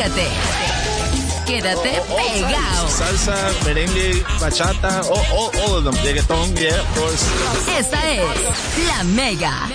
Quédate pegado. Salsa, merengue, bachata, all of them. Reggaeton, yeah, of course. Esta es La Mega.